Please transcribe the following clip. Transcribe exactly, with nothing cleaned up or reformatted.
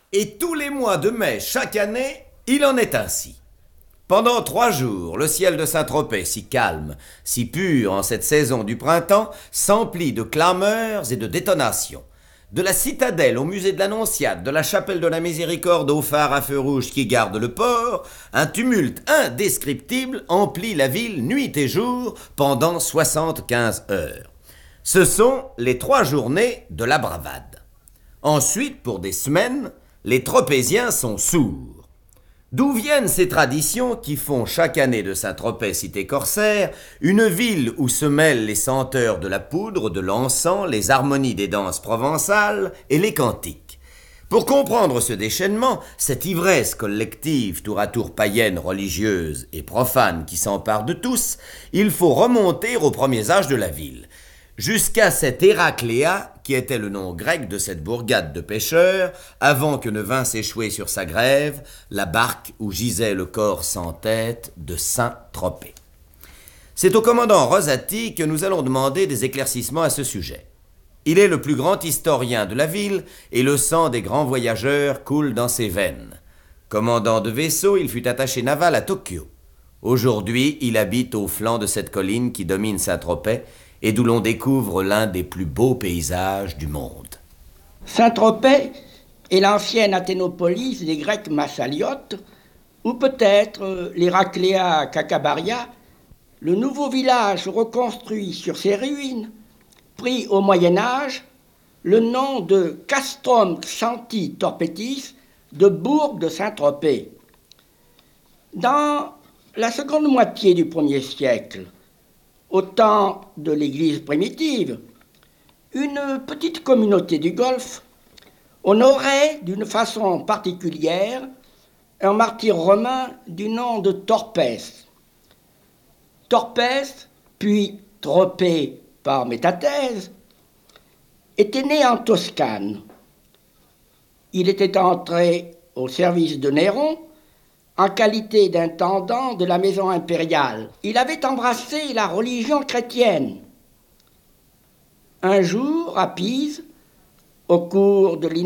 Et tous les mois de mai chaque année, il en est ainsi. Pendant trois jours, le ciel de Saint-Tropez, si calme, si pur en cette saison du printemps, s'emplit de clameurs et de détonations. De la citadelle au musée de l'Annonciade, de la chapelle de la Miséricorde au phare à feu rouge qui garde le port, un tumulte indescriptible emplit la ville nuit et jour pendant soixante-quinze heures. Ce sont les trois journées de la bravade. Ensuite, pour des semaines, les Tropéziens sont sourds. D'où viennent ces traditions qui font chaque année de Saint-Tropez, cité corsaire, une ville où se mêlent les senteurs de la poudre, de l'encens, les harmonies des danses provençales et les cantiques? Pour comprendre ce déchaînement, cette ivresse collective tour à tour païenne, religieuse et profane qui s'empare de tous, il faut remonter aux premiers âges de la ville, jusqu'à cet Héracléa, qui était le nom grec de cette bourgade de pêcheurs, avant que ne vînt s'échouer sur sa grève la barque où gisait le corps sans tête de Saint-Tropez. C'est au commandant Rosati que nous allons demander des éclaircissements à ce sujet. Il est le plus grand historien de la ville et le sang des grands voyageurs coule dans ses veines. Commandant de vaisseau, il fut attaché naval à Tokyo. Aujourd'hui, il habite au flanc de cette colline qui domine Saint-Tropez et d'où l'on découvre l'un des plus beaux paysages du monde. Saint-Tropez est l'ancienne Athénopolis des Grecs Massaliotes, ou peut-être l'Héracléa Cacabaria, le nouveau village reconstruit sur ses ruines, prit au Moyen-Âge le nom de Castrum Xanthi Torpetis, de bourg de Saint-Tropez. Dans la seconde moitié du premier siècle, au temps de l'Église primitive, une petite communauté du Golfe honorait d'une façon particulière un martyr romain du nom de Torpès. Torpès, puis Tropez par métathèse, était né en Toscane. Il était entré au service de Néron en qualité d'intendant de la maison impériale. Il avait embrassé la religion chrétienne. Un jour, à Pise, au cours de